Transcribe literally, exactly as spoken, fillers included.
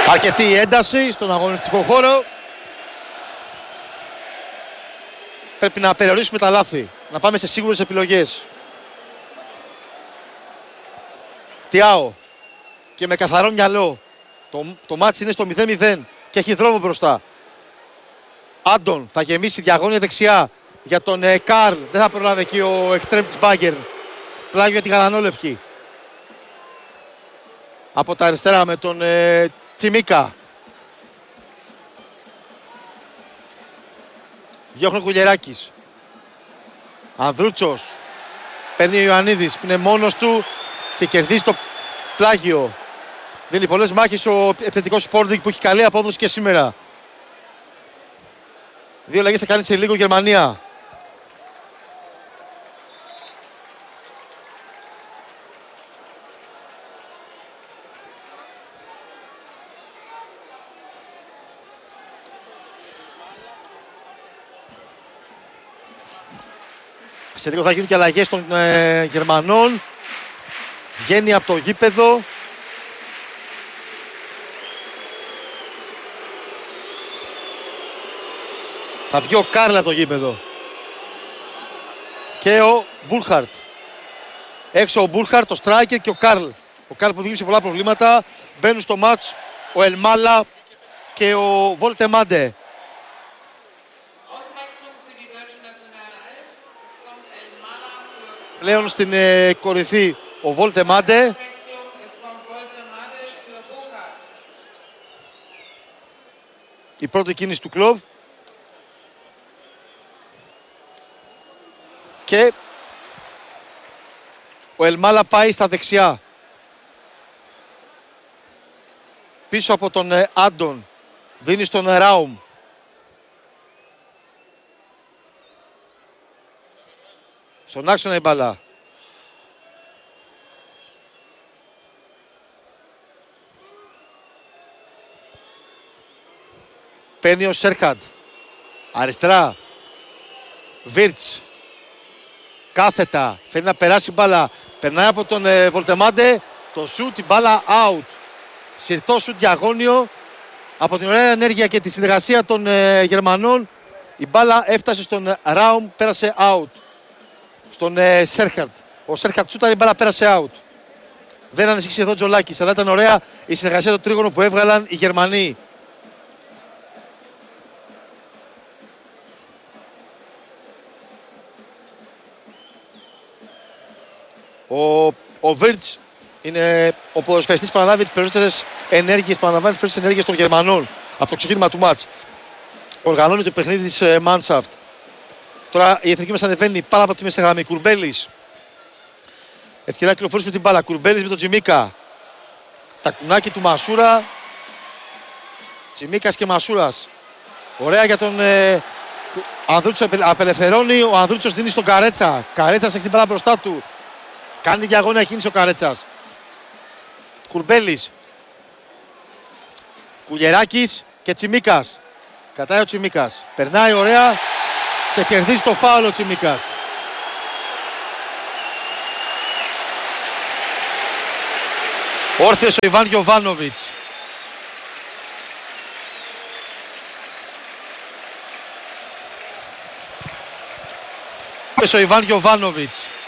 Αρκετή ένταση στον αγωνιστικό χώρο. Πρέπει να περιορίσουμε τα λάθη, να πάμε σε σίγουρες επιλογές. Τιάο και με καθαρό μυαλό. Το, το μάτς είναι στο μηδέν μηδέν και έχει δρόμο μπροστά. Άντων θα γεμίσει διαγώνια δεξιά για τον ε, Καρλ. Δεν θα προλάβει εκεί ο εξτρέμ της Μπάγκερ. Πλάγιο για τη γαλανόλευκη. Από τα αριστερά με τον ε, Τσιμίκα. Διώχνει ο Κουλιεράκης. Ανδρούτσος. Παίρνει ο Ιωαννίδης που είναι μόνος του και κερδίζει το πλάγιο. Δίνει πολλές μάχες ο επιθετικός Sporting που έχει καλή απόδοση και σήμερα. Δύο αλλαγές θα κάνει σε λίγο Γερμανία. Σε λίγο θα γίνουν και αλλαγές των ε, Γερμανών. Βγαίνει από το γήπεδο. Θα βγει ο Καρλ από το γήπεδο. Και ο Μπουρχαρτ. Έξω ο Μπουρχαρτ, το striker και ο Καρλ. Ο Καρλ που δημιούργησε πολλά προβλήματα. Μπαίνουν στο μάτς ο Ελμάλα και ο Βολτεμάντε. Πλέον στην ε, κορυφή ο Βολτεμάντε. Η πρώτη κίνηση του κλουμπ. Και ο Ελμάλα πάει στα δεξιά. Πίσω από τον ε, Άντων. Δίνει στον ε, Ράουμ. Στον άξονα η μπαλά. Παίρνει ο Σέρχαντ. Αριστερά. Βίρτς. Κάθετα. Θέλει να περάσει μπάλα. Περνάει από τον ε, Βολτεμάντε. Το σουτ, η μπάλα out. Συρτό σουτ διαγώνιο. Από την ωραία ενέργεια και τη συνεργασία των ε, Γερμανών. Η μπάλα έφτασε στον ε, Ράουμ. Πέρασε out. Στον ε, Σέρχαρτ. Ο Σέρχαρτ σούταρε, η μπάλα πέρασε out. Δεν ανησύχησε εδώ ο Τζολάκης, αλλά ήταν ωραία η συνεργασία του τρίγωνου που έβγαλαν οι Γερμανοί. Ο, ο Βίρτς είναι ο ποδοσφαιριστής που αναλάβει τις περισσότερες ενέργειες, που αναλαμβάνει τις περισσότερες ενέργειες των Γερμανών από το ξεκίνημα του μάτς. Οργανώνει το παιχνίδι της ε, Mannschaft. Τώρα η εθνική μας ανεβαίνει πάνω από τη μέση γραμμή. Κουρμπέλης. Ευκαιρία κυκλοφορήσει με την μπάλα. Κουρμπέλης με τον Τσιμίκα. Τακουνάκι του Μασούρα. Τσιμίκας και Μασούρας. Ωραία για τον ε, Ανδρούτσο. Απελευθερώνει. Ο Ανδρούτσος δίνει στον Καρέτσα. Καρέτσας έχει την μπάλα μπροστά του. Κάνει διαγώνια κίνηση ο Καρέτσας. Κουρμπέλης. Κουλιεράκης και Τσιμίκας. Κατάει ο Τσιμίκας. Περνάει ωραία. Και κερδίζει το φάουλ ο Τσιμίκας. Όρθιος ο Ιβάν Γιοβάνοβιτς. Όρθιος ο Ιβάν Γιοβάνοβιτς.